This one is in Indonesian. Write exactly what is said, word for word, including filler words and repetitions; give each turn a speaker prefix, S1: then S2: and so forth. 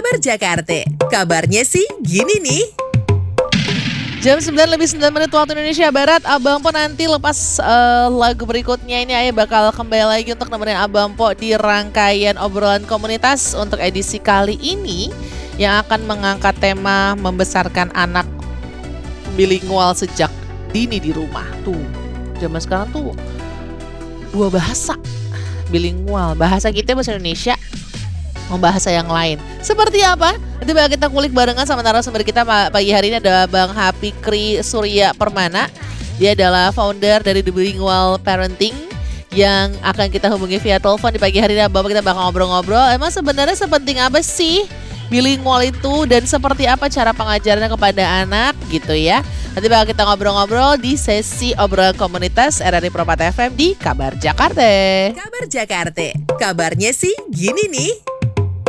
S1: Kabar Jakarta, kabarnya sih gini nih.
S2: Jam sembilan lebih sembilan menit waktu Indonesia Barat. Abang Po nanti lepas uh, lagu berikutnya ini Ayah bakal kembali lagi untuk nemenin Abang Po di rangkaian obrolan komunitas untuk edisi kali ini yang akan mengangkat tema membesarkan anak bilingual sejak dini di rumah. Tuh, zaman sekarang tuh dua bahasa bilingual, bahasa kita bahasa Indonesia, membahasa yang lain. Seperti apa? Nanti bakal kita kulik barengan sama narasumber kita pagi hari ini ada Bang Hapikri Surya Permana. Dia adalah founder dari The Bilingual Parenting yang akan kita hubungi via telepon di pagi hari ini. Bapak kita bakal ngobrol-ngobrol. Emang sebenarnya sepenting apa sih bilingual itu dan seperti apa cara pengajarannya kepada anak gitu ya. Nanti bakal kita ngobrol-ngobrol di sesi obrolan komunitas R R I Pro empat F M di Kabar Jakarta.
S1: Kabar Jakarta, kabarnya sih gini nih.